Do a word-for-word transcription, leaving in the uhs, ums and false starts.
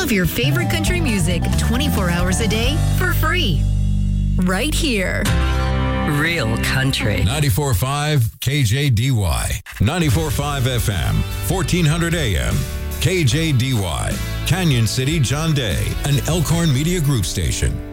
of your favorite country music twenty-four hours a day for free. Right here. Real country. ninety-four point five K J D Y. ninety-four point five F M. fourteen hundred A M. K J D Y. Canyon City, John Day. An Elkhorn Media Group station.